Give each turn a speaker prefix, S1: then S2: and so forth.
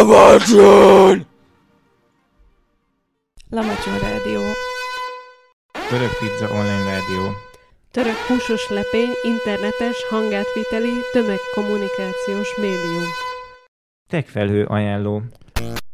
S1: Lamacson!
S2: Lamacson Rádió.
S3: Török Pizza Online Rádió.
S2: Török húsos lepény, internetes, hangátviteli, tömegkommunikációs médium.
S3: Techfelhő ajánló.